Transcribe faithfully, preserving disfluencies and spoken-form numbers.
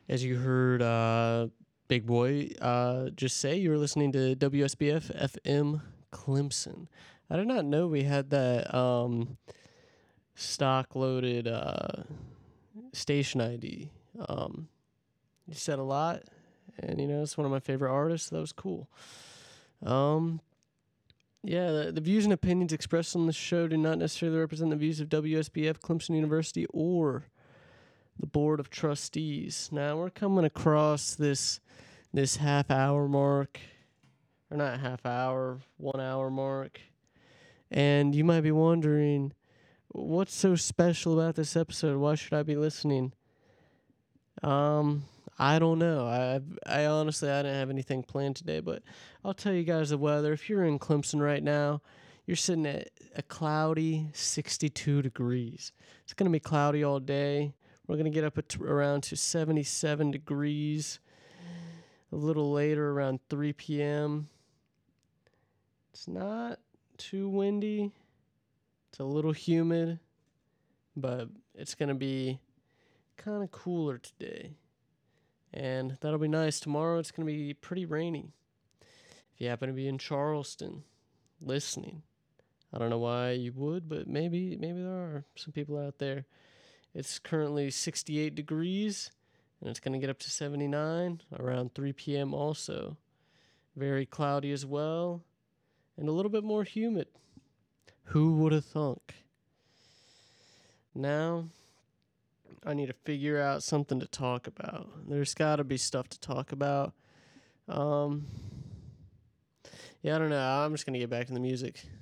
As you heard uh, Big Boy uh, just say, you were listening to W S B F F M Clemson. I did not know we had that um, stock loaded uh, station I D. Um, you said a lot, and you know, it's one of my favorite artists. So that was cool. Um, yeah, the, the views and opinions expressed on the show do not necessarily represent the views of W S B F, Clemson University, or the Board of Trustees. Now we're coming across this this half hour mark, or not half hour, one hour mark, and you might be wondering, what's so special about this episode? Why should I be listening? Um, I don't know. I I honestly I didn't have anything planned today, but I'll tell you guys the weather. If you're in Clemson right now, you're sitting at a cloudy sixty-two degrees. It's gonna be cloudy all day. We're gonna get up at t- around to seventy-seven degrees. A little later, around three p.m. It's not too windy. It's a little humid, but it's gonna be kind of cooler today. And that'll be nice. Tomorrow it's going to be pretty rainy. If you happen to be in Charleston listening, I don't know why you would, but maybe maybe there are some people out there. It's currently sixty-eight degrees, and it's going to get up to seventy-nine around three p.m. also. Very cloudy as well, and a little bit more humid. Who would have thunk? Now, I need to figure out something to talk about. There's got to be stuff to talk about. Um, yeah, I don't know. I'm just going to get back to the music.